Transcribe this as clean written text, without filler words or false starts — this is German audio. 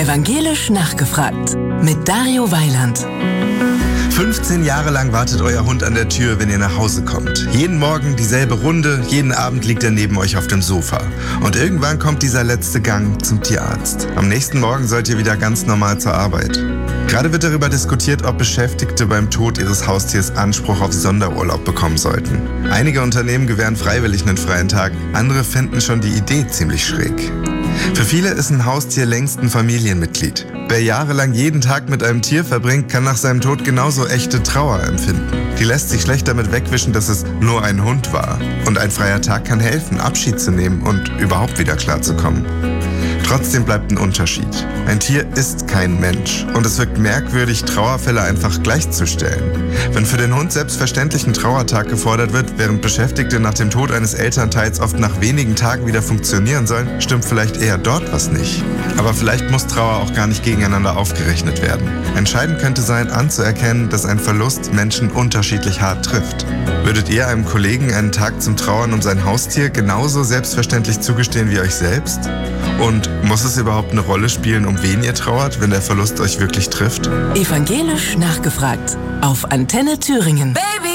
Evangelisch nachgefragt mit Dario Weiland. 15 Jahre lang wartet euer Hund an der Tür, wenn ihr nach Hause kommt. Jeden Morgen dieselbe Runde, jeden Abend liegt er neben euch auf dem Sofa. Und irgendwann kommt dieser letzte Gang zum Tierarzt. Am nächsten Morgen sollt ihr wieder ganz normal zur Arbeit. Gerade wird darüber diskutiert, ob Beschäftigte beim Tod ihres Haustiers Anspruch auf Sonderurlaub bekommen sollten. Einige Unternehmen gewähren freiwillig einen freien Tag, andere finden schon die Idee ziemlich schräg. Für viele ist ein Haustier längst ein Familienmitglied. Wer jahrelang jeden Tag mit einem Tier verbringt, kann nach seinem Tod genauso echte Trauer empfinden. Die lässt sich schlecht damit wegwischen, dass es nur ein Hund war. Und ein freier Tag kann helfen, Abschied zu nehmen und überhaupt wieder klarzukommen. Trotzdem bleibt ein Unterschied. Ein Tier ist kein Mensch und es wirkt merkwürdig, Trauerfälle einfach gleichzustellen. Wenn für den Hund selbstverständlich ein Trauertag gefordert wird, während Beschäftigte nach dem Tod eines Elternteils oft nach wenigen Tagen wieder funktionieren sollen, stimmt vielleicht eher dort was nicht. Aber vielleicht muss Trauer auch gar nicht gegeneinander aufgerechnet werden. Entscheidend könnte sein, anzuerkennen, dass ein Verlust Menschen unterschiedlich hart trifft. Würdet ihr einem Kollegen einen Tag zum Trauern um sein Haustier genauso selbstverständlich zugestehen wie euch selbst? Und muss es überhaupt eine Rolle spielen, um wen ihr trauert, wenn der Verlust euch wirklich trifft? Evangelisch nachgefragt auf Antenne Thüringen. Baby!